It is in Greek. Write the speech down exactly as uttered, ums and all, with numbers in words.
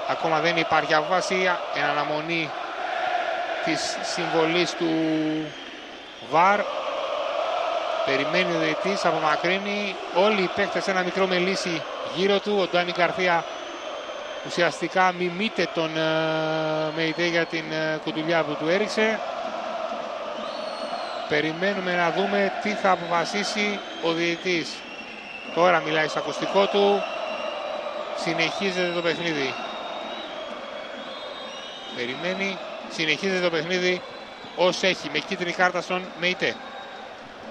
Ακόμα δεν υπάρχει απόφαση, εν αναμονή της συμβολής του βαρ. Περιμένει ο διαιτητής, απομακρύνει. Όλοι οι παίκτες ένα μικρό μελίσι γύρω του. Ο Ντάνι Γκαρθία ουσιαστικά μιμείται τον uh, Μεϊτέ για την uh, κουτουλιά που του έριξε. Περιμένουμε να δούμε τι θα αποφασίσει ο διαιτητής. Τώρα μιλάει στο ακουστικό του. Συνεχίζεται το παιχνίδι. Περιμένει. Συνεχίζεται το παιχνίδι ως έχει, με κίτρινη κάρτα στον Μεϊτέ.